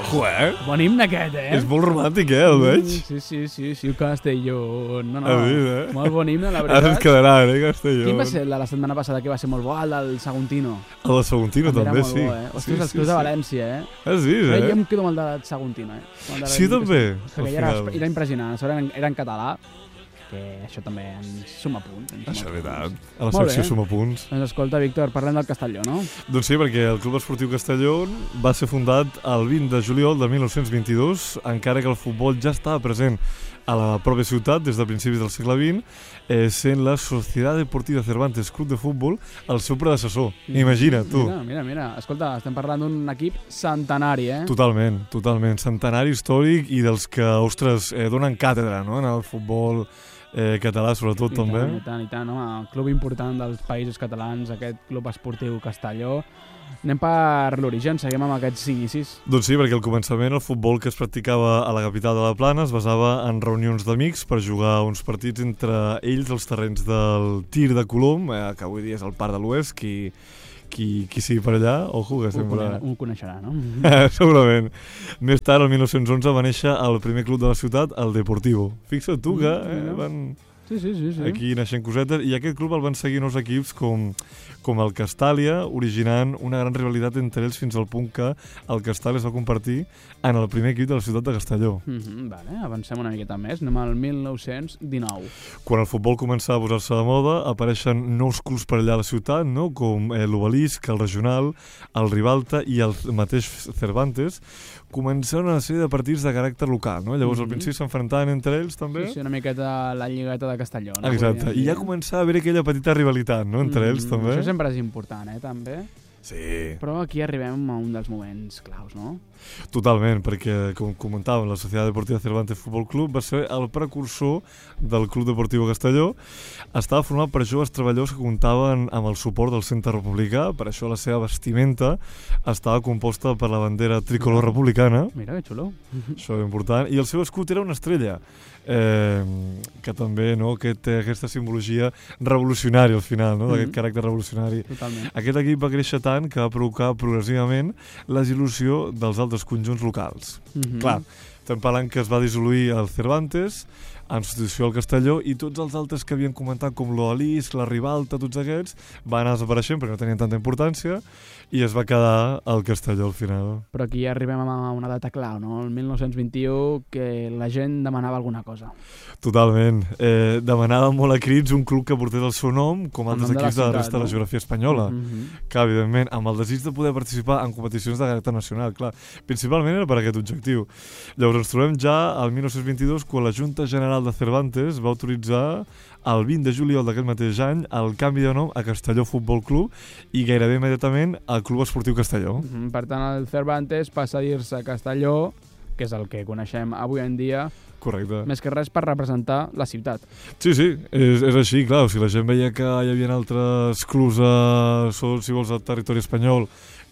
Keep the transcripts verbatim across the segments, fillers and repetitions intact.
Ojo, eh? Bon himne aquest, eh? És molt romàntic, eh, el veig? Sí, sí, sí, sí, Castelló. No, no, Has vist, eh? molt bon himne, la Ara ens veritat. quedarà, eh, Castelló. Quin va ser el de la setmana passada que va ser molt bo? El del Saguntino. El de Saguntino També també, era molt sí. bo, eh? Ostres, sí, els sí, clubs de sí. València, eh? Has vist, Però eh? jo em quedo amb el de Saguntino, eh? Amb el de Sí, també, Perquè al era, final. era impressionant. A sobre era, en- era en català, que això també ens suma punts. Ens Això, suma és veritat. punts. A la Molt secció bé. suma punts. Doncs escolta, Víctor, parlem del Castelló, no? Doncs sí, perquè el Club Esportiu Castelló va ser fundat el vint de juliol de mil nou-cents vint-i-dos, encara que el futbol ja estava present a la pròpia ciutat des de principis del segle vint, eh, sent la Societat Deportiva Cervantes Club de Futbol el seu predecessor. Imagina't, tu. Mira, mira, mira. Escolta, estem parlant d'un equip centenari, eh? Totalment, totalment. Centenari històric i dels que, ostres, eh, donen càtedra, no?, en el futbol eh, català, sobretot, I també. tant, i tant, i tant, home, club important dels països catalans, aquest club esportiu Castelló. Anem per l'origen, seguim amb aquests inicis. Doncs sí, perquè al començament el futbol que es practicava a la capital de la Plana es basava en reunions d'amics per jugar uns partits entre ells als terrenys del Tir de Colom, eh, que avui dia és el Parc de l'Oest, qui, qui, qui sigui per allà, ojo, que Un, sempre... coneixerà, un coneixerà, no? Eh, segurament. Més tard, el mil nou-cents onze, va néixer el primer club de la ciutat, el Deportivo. Fixa't tu que eh, Mira. van... Sí, sí, sí. sí. Aquí naixent cosetes, i aquest club el van seguir nous equips com, com el Castàlia, originant una gran rivalitat entre ells fins al punt que el Castàlia es va convertir en el primer equip de la ciutat de Castelló. Mm -hmm, vale, avancem una miqueta més. Anem al mil nou-cents dinou. Quan el futbol començava a posar-se de moda, apareixen nous clubs per allà a la ciutat, no? Com eh, l'Obelisc, el Regional, el Ribalta i el mateix Cervantes, començaven una sèrie de partits de caràcter local, no? Llavors, Mhm. al principi s'enfrontaven entre ells, també. Sí, sí, una miqueta la lligueta de Castelló. No? Exacte, Podríem i ja dir. començava a haver aquella petita rivalitat, no?, entre ells, Mm, també. Això sempre és important, eh, també. Sí. Però aquí arribem a un dels moments claus, no? Totalment, perquè, com comentàvem, la Societat Deportiva Cervantes Futbol Club va ser el precursor del Club Deportiu Castelló. Estava format per joves treballadors que comptaven amb el suport del centre republicà, per això la seva vestimenta estava composta per la bandera tricolor republicana, Mira, que xulo. això és important, i el seu escut era una estrella, eh, que també, no?, que té aquesta simbologia revolucionària al final, no?, d'aquest Mhm. caràcter revolucionari. Totalment. Aquest equip va créixer tant que va provocar progressivament la il·lusió dels altres conjunts locals. Mm -hmm. Clar, estem parlant que es va dissolir el Cervantes en substitució al Castelló, i tots els altres que havien comentat, com l'Obelisc, la Ribalta, tots aquests, van anar desapareixent perquè no tenien tanta importància, i es va quedar el Castelló al final. Però aquí arribem a una data clau, no? El mil nou-cents vint-i-u, que la gent demanava alguna cosa. Totalment. Eh, demanava molt a crits un club que portés el seu nom, com El altres nom de la equips de la ciutat, resta de la no? geografia espanyola. Mm -hmm. Que, evidentment, amb el desig de poder participar en competicions de caràcter nacional, clar. Principalment era per aquest objectiu. Llavors ens trobem ja al mil nou-cents vint-i-dos, quan la Junta General de Cervantes va autoritzar el vint de juliol d'aquest mateix any el canvi de nom a Castelló Futbol Club, i gairebé immediatament al Club Esportiu Castelló. Mm -hmm. Per tant, el Cervantes passa a dir-se Castelló, que és el que coneixem avui en dia, Correcte. més que res per representar la ciutat. Sí, sí, és, és així, clar. O sigui, la gent veia que hi havia altres clubs, a, són, si vols, al territori espanyol,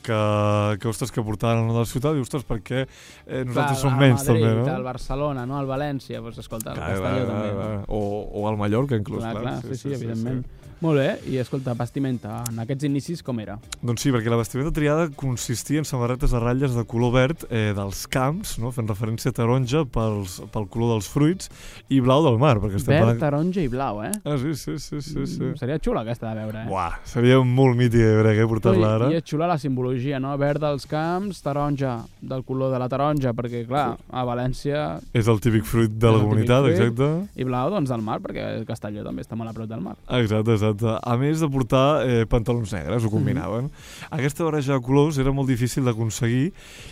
que, que, ostres, que portaven el nom de la ciutat, i, ostres, per què eh, nosaltres som menys, Madrid, també, no? el Barcelona, no? El València, doncs escolta, el Clar, Castelló va, també. va, va. O, o al Mallorca, inclús. Clar, clar, sí, sí, evidentment. Molt bé, i escolta, vestimenta, en aquests inicis com era? Doncs sí, perquè la vestimenta triada consistia en samarretes a ratlles de color verd eh, dels camps, no?, fent referència a taronja pels, pel color dels fruits, i blau del mar, perquè estem Verd, parlant... taronja i blau, eh? Ah, sí, sí, sí, sí, sí. Mm, seria xula aquesta de veure, eh? Buah, seria molt mític de veure, eh, portar-la ara. I és xula la simbologia, no? Verd dels camps, taronja del color de la taronja, perquè, clar, a València... És el típic fruit de És la el típic comunitat, fruit. exacte. I blau, doncs, del mar, perquè Castelló també està molt a prop del mar. Exacte, exacte. A més de portar eh, pantalons negres, ho combinaven. Mm -hmm. Aquesta barreja de colors era molt difícil d'aconseguir,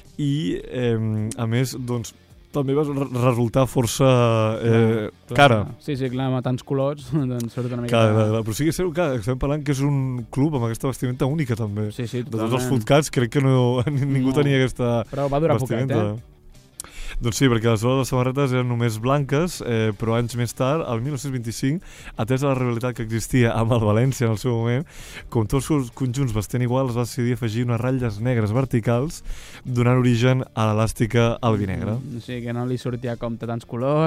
i, eh, a més, doncs, també va resultar força eh, clar, cara. Clar. Sí, sí, clar, amb tants colors, doncs surt una mica... Clar, clar, clar. Però sí que és que estem parlant que és un club amb aquesta vestimenta única, també. Sí, sí, De tots els totalment. footcats, crec que no, ningú No. tenia aquesta Però va durar poquet, vestimenta. eh? Doncs sí, perquè aleshores les samarretes eren només blanques, eh, però anys més tard, el mil nou-cents vint-i-cinc, atès a la rivalitat que existia amb el València en el seu moment, com tots els conjunts bastant iguals, es va decidir afegir unes ratlles negres verticals, donant origen a l'elàstica albinegre. Mm, o sigui, que no li sortia a compte tants colors,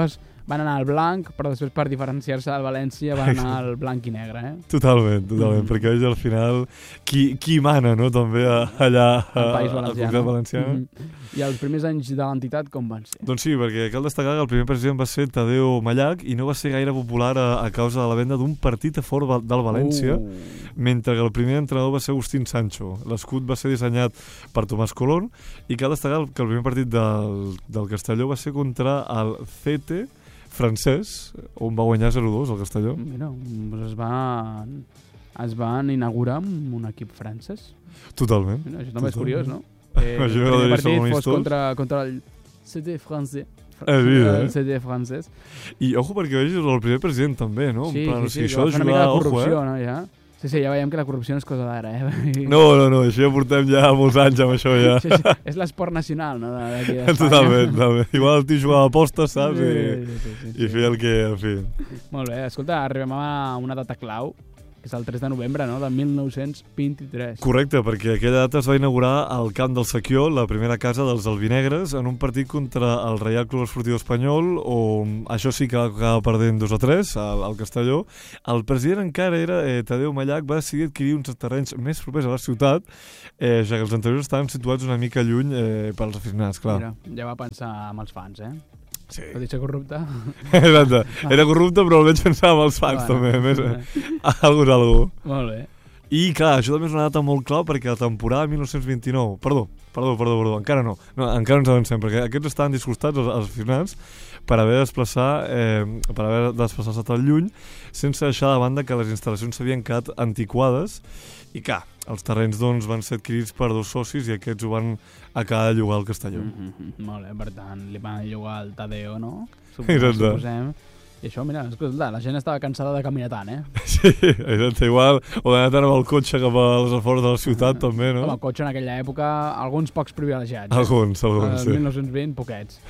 van anar al blanc, però després per diferenciar-se del València van anar al blanc i negre, eh? Totalment, totalment, mm. perquè al final qui, qui mana, no?, també allà al País Valencià. Al Valencià. Mm -hmm. I els primers anys de l'entitat com van ser? Doncs sí, perquè cal destacar que el primer president va ser Tadeu Mallac i no va ser gaire popular a, a causa de la venda d'un partit a fora del València, uh. mentre que el primer entrenador va ser Agustín Sancho. L'escut va ser dissenyat per Tomàs Colón i cal destacar que el primer partit del, del Castelló va ser contra el C T francès, on va guanyar zero dos el Castelló. Mira, es va... es van inaugurar amb un equip francès. Totalment. Mira, això també Totalment. és curiós, no? Eh, el primer partit fos contra, contra el C T francès. És vida, eh? El C T francès. I ojo perquè vegis el primer president també, no? Sí, en plan, sí, o sigui, sí, això va fer una mica de corrupció, ojo, eh? no? Ja. Sí, sí, ja veiem que la corrupció no és cosa d'ara, eh? No, no, no, això ja portem ja molts anys amb això, ja. Sí, sí, és l'esport nacional, no?, d'aquí d'Espanya. Totalment, totalment. Igual el tio jugava a apostes, saps? Sí, I, sí, sí, sí, i feia el que, en fi. Molt bé, escolta, arribem a una data clau, que és el tres de novembre, no?, de mil nou-cents vint-i-tres. Correcte, perquè aquella data es va inaugurar al camp del Sequió, la primera casa dels albinegres, en un partit contra el Reial Club Esportiu Espanyol, on això sí que va acabar perdent dos a tres al, al Castelló. El president encara era eh, Tadeu Mallac, va decidir adquirir uns terrenys més propers a la ciutat, eh, ja que els anteriors estaven situats una mica lluny eh, pels aficionats, clar. Mira, ja va pensar amb els fans, eh? Sí. Tot i ser corrupte. Exacte. Era corrupte, però almenys pensava els fans, bueno, també. Més, algú és algú. Molt bé. I, clar, això també és una data molt clau perquè la temporada mil nou-cents vint-i-nou... Perdó, perdó, perdó, perdó, encara no. no encara ens avancem, perquè aquests estaven disgustats, els, els aficionats, per haver de desplaçar, eh, per haver de desplaçar-se tan lluny, sense deixar de banda que les instal·lacions s'havien quedat antiquades i, clar, els terrenys doncs, van ser adquirits per dos socis i aquests ho van acabar de llogar al Castelló. Mm -hmm. Molt bé, per tant, li van llogar al Tadeo, no? Suposem, exacte. Suposem. I això, mira, escolta, la gent estava cansada de caminar tant, eh? Sí, exacte, igual, o d'anar tant amb el cotxe cap als afores de la ciutat, també, no? Amb el cotxe en aquella època, alguns pocs privilegiats. Eh? Alguns, alguns, el sí. mil nou-cents vint, poquets.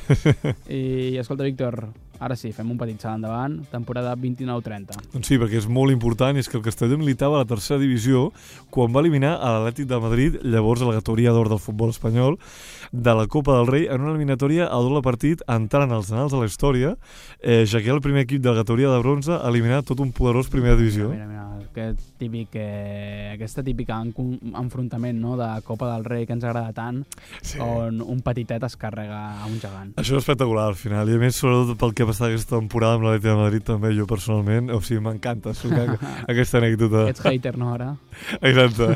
I, escolta, Víctor, ara sí, fem un petit salt endavant, temporada vint-i-nou trenta. Doncs sí, perquè és molt important, i és que el Castelló militava a la tercera divisió quan va eliminar a l'Atlètic de Madrid, llavors a la categoria d'or del futbol espanyol, de la Copa del Rei en una eliminatòria a doble partit entrant als anals de la història, eh, ja que era el primer equip de la categoria de bronze a eliminar tot un poderós primera divisió. Mira, mira, mira aquest típic, eh, aquesta típica en enfrontament, no?, de Copa del Rei que ens agrada tant, sí. On un petitet es carrega a un gegant. Això és espectacular al final, i a més sobretot pel que ha passat aquesta temporada amb l'Atlètic de Madrid també, jo personalment, o sigui, m'encanta aquesta anècdota. Ets hater, no, ara? Exacte.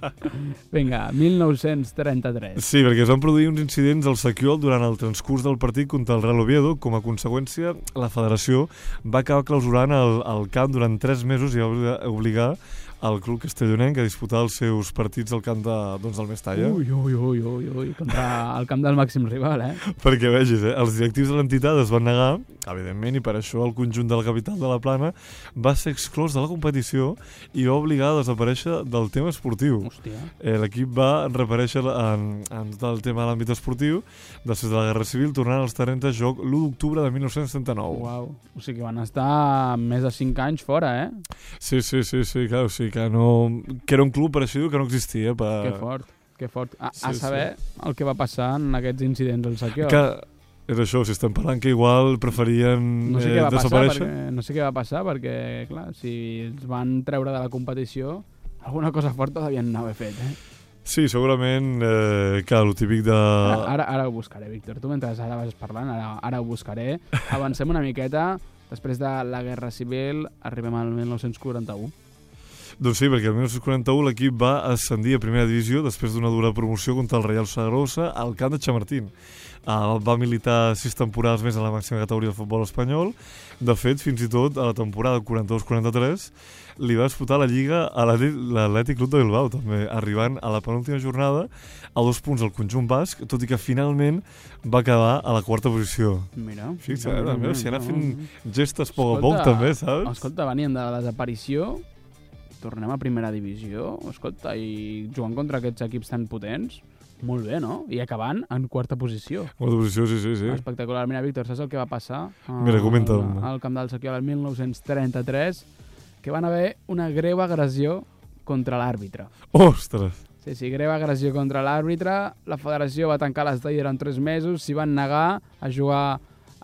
Vinga, mil nou-cents trenta-tres. Sí, perquè es van produir uns incidents al Sequiol durant el transcurs del partit contra el Real Oviedo. Com a conseqüència, la federació va acabar clausurant el, el camp durant tres mesos i va obligar el club castellonenc a disputar els seus partits al camp de, doncs, del Mestalla. Ui, ui, ui, ui, ui, contra el camp del màxim rival, eh? Perquè vegis, eh? Els directius de l'entitat es van negar, evidentment, i per això el conjunt de la capital de la Plana va ser exclòs de la competició i va obligar a desaparèixer del tema esportiu. Hòstia. Eh, L'equip va reaparèixer en, en tot el tema de l'àmbit esportiu després de la Guerra Civil, tornant als terrenys de joc l'u d'octubre de mil nou-cents setanta-nou. Uau, o sigui que van estar més de cinc anys fora, eh? Sí, sí, sí, sí, clar, o sigui que, no, que era un club, per així dir, que no existia. Per... Que fort, que fort. A, sí, a saber sí. el que va passar en aquests incidents al Sequiol. Que és això, si estem parlant que igual preferien no sé què va eh, desaparèixer. Passar perquè, no sé què va passar perquè, clar, si els van treure de la competició, alguna cosa forta devien haver fet, eh? Sí, segurament, eh, clar, el típic de... Ara, ara, ara ho buscaré, Víctor. Tu mentre ara vas parlant, ara, ara ho buscaré. Avancem una miqueta. Després de la Guerra Civil arribem al mil nou-cents quaranta-u. Doncs sí, perquè el mil nou-cents quaranta-u l'equip va ascendir a primera divisió després d'una dura promoció contra el Reial Saragossa al camp de Chamartín. Uh, va militar sis temporades més a la màxima categoria del futbol espanyol. De fet, fins i tot a la temporada quaranta-dos quaranta-tres li va disputar la Lliga a l'Atlètic Club de Bilbao, també, arribant a la penúltima jornada a dos punts al conjunt basc, tot i que finalment va acabar a la quarta posició. Mira. Fixa't, no, no, no, si anar fent gestes poc a poc, també, saps? Escolta, venien de la desaparició, tornem a primera divisió, escolta, i jugant contra aquests equips tan potents, molt bé, no? I acabant en quarta posició. Quarta posició, sí, sí, sí. Espectacular. Mira, Víctor, saps el que va passar? Mira, comenta'm. Al camp del Sequiol el mil nou-cents trenta-tres, que van haver una greu agressió contra l'àrbitre. Ostres! Sí, sí, greu agressió contra l'àrbitre. La federació va tancar l'estadi durant tres mesos, s'hi van negar a jugar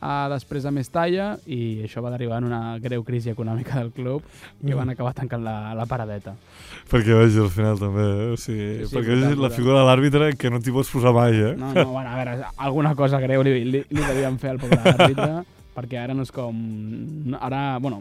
a després a Mestalla i això va derivar en una greu crisi econòmica del club i Mm. van acabar tancant la, la paradeta. Perquè vegi al final també, eh? O sigui, Sí, sí, perquè total, és la total. figura de l'àrbitre que no t'hi pots posar mai, eh? No, no, bueno, a veure, alguna cosa greu li, li, li devien fer al pobre àrbitre, perquè ara no és com... no- Ara, bueno,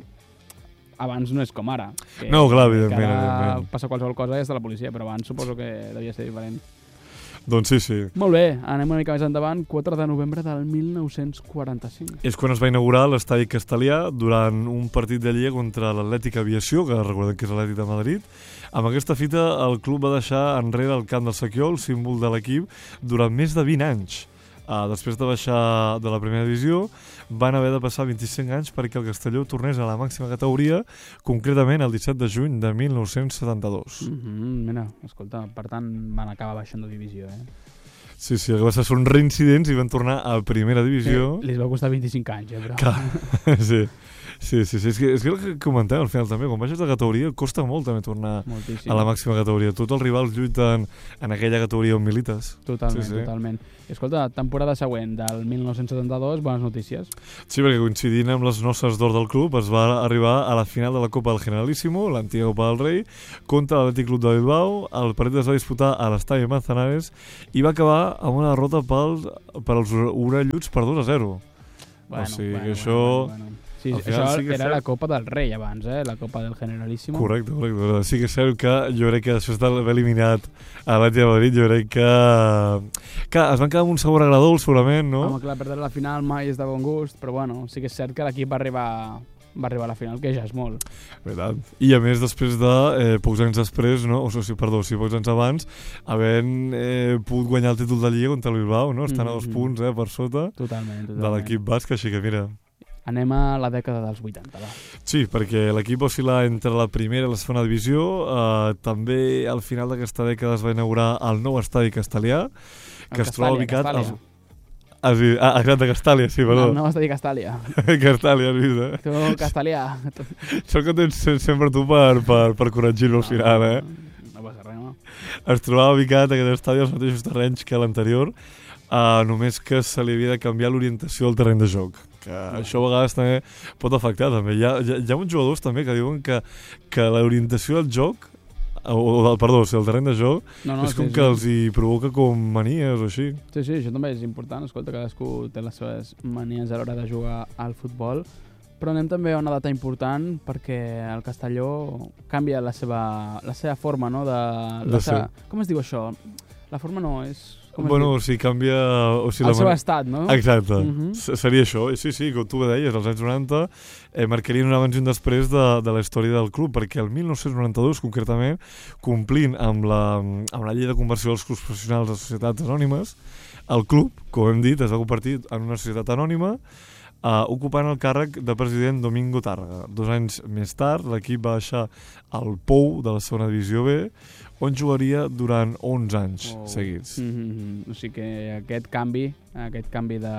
abans no és com ara. Que, No, clar, que evidentment, ara evidentment. passa qualsevol cosa i està la policia, però abans suposo que devia ser diferent. Doncs sí, sí. Molt bé, anem una mica més endavant, quatre de novembre del mil nou-cents quaranta-cinc. És quan es va inaugurar l'estadi Castellà durant un partit de Lliga contra l'Atlètic Aviació, que recordem que és l'Atlètic de Madrid. Amb aquesta fita, el club va deixar enrere el camp del Sequiol, símbol de l'equip, durant més de vint anys. Uh, després de baixar de la primera divisió, van haver de passar vint-i-cinc anys perquè el Castelló tornés a la màxima categoria, concretament el disset de juny de mil nou-cents setanta-dos. Mm -hmm, mira, escolta, per tant van acabar baixant de divisió, eh? Sí, sí, el que va ser són reincidents i van tornar a primera divisió. Eh, li va costar vint-i-cinc anys, eh, però... Clar, sí. Sí, sí, sí. És que, és que el que comentem al final també, quan baixes de categoria costa molt també tornar Moltíssim. a la màxima categoria. Tots els rivals lluiten en aquella categoria on milites. Totalment, Sí, sí. totalment. I escolta, temporada següent, del mil nou-cents setanta-dos, bones notícies. Sí, perquè coincidint amb les noces d'or del club es va arribar a la final de la Copa del Generalíssimo, l'antiga Copa del Rei, contra l'Atlètic Club de Bilbao. El partit es va disputar a l'estadi Manzanares i va acabar amb una derrota pels, per als orelluts per dos a zero. Bueno, O sigui bueno, que això- Bueno, bueno. Sí, al final això sí que era cert. la Copa del Rei abans, eh? La Copa del Generalísimo. Correcte, correcte. Sí que és cert que jo crec que després d'haver eliminat a l'Atlètic de Madrid, jo crec que... que es van quedar amb un sabor agradol, segurament, no? Home, clar, perdre la final mai és de bon gust, però bueno, sí que és cert que l'equip va arribar va arribar a la final, que ja és molt. Veritat. I a més, després de eh, pocs anys després, no? o sigui, perdó, sí, pocs anys abans, havent eh, pogut guanyar el títol de Lliga contra el Bilbao, no? Estan a dos Mhm. punts eh, per sota Totalment, de totalment. l'equip basc, així que mira... Anem a la dècada dels vuitanta, va. Sí, perquè l'equip oscil·la entre la primera i la segona divisió. Eh, també al final d'aquesta dècada es va inaugurar el nou estadi castellà, que El es troba Castàlia, ubicat... Castàlia. Als... Ah, sí, ah, exacte, Castàlia, sí, No, perdó. no vas a dir Castàlia. Castàlia, has vist, eh? Tu, Castàlia. Sóc que tens sempre tu per, per, per corregir-lo al final, eh? No passa res, no? Es trobava ubicat aquest estadi als mateixos terrenys que l'anterior, uh, només que se li havia de canviar l'orientació del terreny de joc. Que això a vegades també pot afectar. També. Hi, ha, hi, ha, hi ha uns jugadors també que diuen que, que l'orientació del joc, o, o del, perdó, o sigui, el terreny de joc, No, no, és com sí, que sí. els hi provoca com manies o així. Sí, sí, això també és important. Escolta, cadascú té les seves manies a l'hora de jugar al futbol. Però anem també a una data important perquè el Castelló canvia la seva, la seva forma, no? De, la De seva, com es diu això? La forma no, és... Com es Bueno, diu? o sigui, canvia... O sigui, El la seu mani- estat, no? Exacte, Mhm. S- seria això. I sí, sí, com tu deies, als anys noranta eh, marcarien un abans i un després de, de la història del club, perquè el mil nou-cents noranta-dos, concretament, complint amb la, amb la llei de conversió dels clubs professionals a societats anònimes, el club, com hem dit, es va convertir en una societat anònima, Uh, ocupant el càrrec de president Domingo Tàrrega. Dos anys més tard, l'equip va baixar al Pou de la segona divisió B, on jugaria durant onze anys Oh. seguits. Mm -hmm. O sigui que aquest canvi, aquest canvi de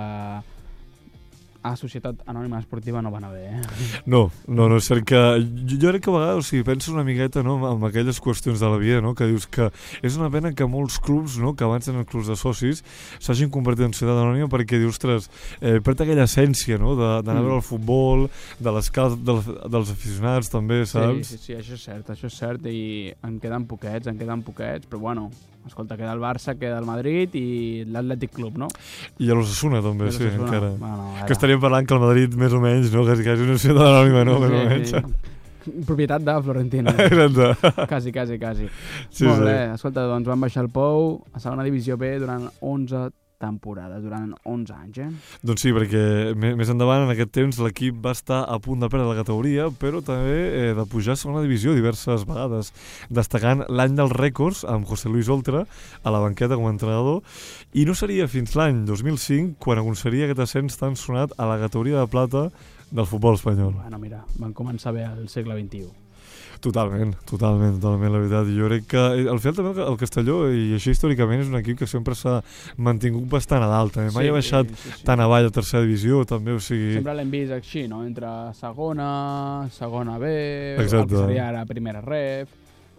a Societat Anònima Esportiva no va anar bé, eh? No, no, no, és cert que jo, jo crec que a vegades, o sigui, penses una miqueta, no, amb aquelles qüestions de la vida, no, que dius que és una pena que molts clubs, no, que abans eren clubs de socis, s'hagin convertit en societat anònima perquè dius, ostres, eh, perd aquella essència, no, de- d'anar a Mm. veure el futbol, de les cases dels, dels aficionats també, saps? Sí, sí, sí, això és cert, això és cert, i en queden poquets, en queden poquets, però bueno, escolta, queda el Barça, queda el Madrid i l'Atlètic Club, no? I a l'Osasuna també, sí, Osasuna. encara. Bueno, ara. Que estaríem parlant que el Madrid més o menys, no, quasi, quasi una societat anònima, no, més o menys. Sí, sí. Propietat de Florentino. Exacte. quasi, quasi, quasi. Sí, Molt sí. bé, escolta, doncs van baixar el Pou a segona divisió B durant onze temporades, durant onze anys, eh? Doncs sí, perquè me- més endavant, en aquest temps, l'equip va estar a punt de perdre la categoria, però també eh, de pujar a segona divisió diverses vegades, destacant l'any dels rècords amb José Luis Oltra a la banqueta com a entrenador, i no seria fins l'any dos mil cinc quan aconseguiria aquest ascens tan sonat a la categoria de plata del futbol espanyol. Bueno, mira, van començar bé al segle vint-i-u. Totalment, totalment, totalment, la veritat. Jo crec que eh, al final també el Castelló, i així històricament, és un equip que sempre s'ha mantingut bastant a dalt, també. Mai Sí, ha baixat sí, sí. tan avall a tercera divisió, també, o sigui... Sempre l'hem vist així, no? Entre segona, segona B, Exacte. el que seria ara primera ref,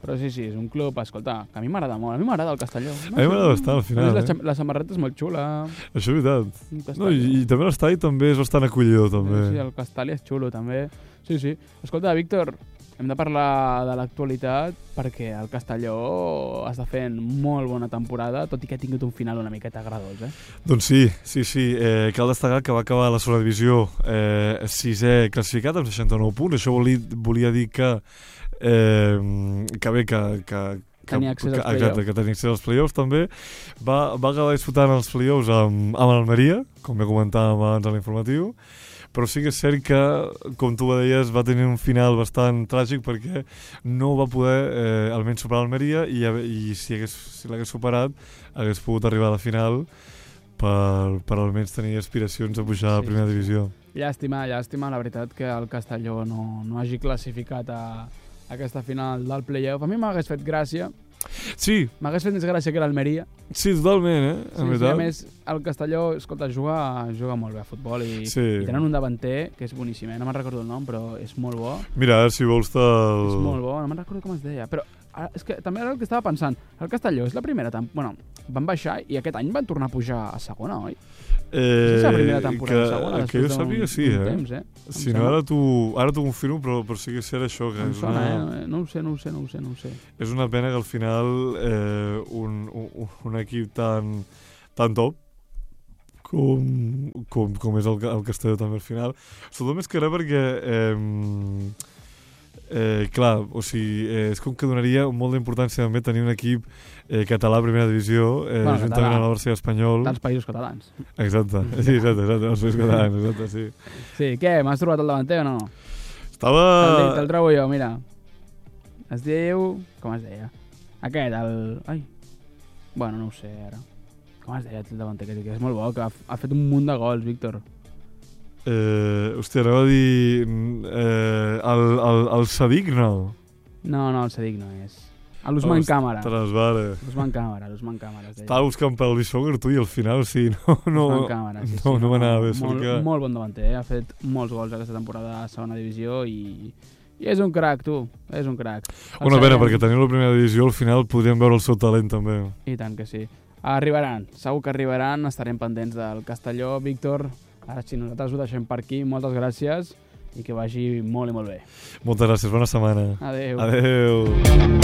Però sí, sí, és un club, escolta, que a mi m'agrada molt. A mi m'agrada el Castelló. No, A mi m'agrada bastant, al final, la, eh? la samarreta és molt xula. Això és veritat. Un No, Castelló. i, I també l'estadi també és bastant acollidor, també. Sí, el Castelló és xulo, també. Sí, sí. Escolta, Víctor, hem de parlar de l'actualitat perquè el Castelló està fent molt bona temporada, tot i que ha tingut un final una miqueta agradós, eh? Doncs sí, sí, sí. Eh, cal destacar que va acabar la segona divisió eh, sisè classificat amb seixanta-nou punts. Això volia, volia dir que eh, que bé, que, que, que, Tenia accés als que, exacte, play-offs. que tenia accés als play-offs també. Va, va acabar disputant els play-offs amb, amb l'Almeria, com bé comentàvem abans a l'informatiu, però sí que és cert que, com tu deies, va tenir un final bastant tràgic perquè no va poder eh, almenys superar l'Almeria i, i si, hagués, si l'hagués superat hagués pogut arribar a la final per, per almenys tenir aspiracions a pujar Sí, a primera sí, sí. divisió. Llàstima, llàstima, la veritat, que el Castelló no, no hagi classificat a, a aquesta final del play-off. A mi m'hagués fet gràcia, Sí, m'hagués fet més gràcia que l'Almeria. sí, totalment, eh? Sí, En sí, veritat. a més, el Castelló, escolta, juga, juga molt bé a futbol i, Sí. i tenen un davanter que és boníssim, eh? No me'n recordo el nom, però és molt bo. Mira, ara si vols te'l... És molt bo, no me'n recordo com es deia. Però ara, és que també era el que estava pensant. El Castelló és la primera... Tem bueno, van baixar i aquest any van tornar a pujar a segona, oi? Eh, és la primera temporada que, a segona, que jo després d'un- sabia, sí, d'un eh? temps, eh? Em Si no, sembla. ara t'ho ara t'ho confirmo, però, però sí que és cert això, que Em és sona, una, eh? No ho sé, no ho sé, no ho sé, no ho sé. és una pena que al final eh, un, un, un equip tan, tan top com, com, com és el, el Castelló també al final, sobretot més que res perquè eh, eh, clar, o sigui, eh, és com que donaria molt d'importància també tenir un equip eh, català a primera divisió, eh, Bueno, juntament català. amb el Barça espanyol. Dels països catalans. Exacte, sí, exacte, exacte, els països catalans, exacte, sí. Sí, què? M'has trobat el davanter o no? Estava... Te'l dic, te'l trobo jo, mira. Es diu... Com es deia? Aquest, el... Ai. Bueno, no ho sé, ara. Com es deia el davanter que és molt bo, que ha, ha fet un munt de gols, Víctor. Eh, hòstia, anava a dir... Eh, el, el, el Sadik, no? No, no, el Sadik no és. L'Usman Càmera. Ostres, vale. L'Usman Càmera, l'Usman Càmera. es deia. Estava buscant pel Bishogar, tu, i al final, sí, no... no Usman Càmera, sí, sí, no, no m'anava bé, sort molt, que... molt bon davanter, eh? Ha fet molts gols aquesta temporada a segona divisió i, i és un crac, tu, és un crac. El Una pena, sabem. perquè tenint la primera divisió, al final podríem veure el seu talent, també. I tant que sí. Arribaran, segur que arribaran, estarem pendents del Castelló. Víctor, ara si nosaltres ho deixem per aquí, moltes gràcies i que vagi molt i molt bé. Moltes gràcies, bona setmana. Adéu. Adéu.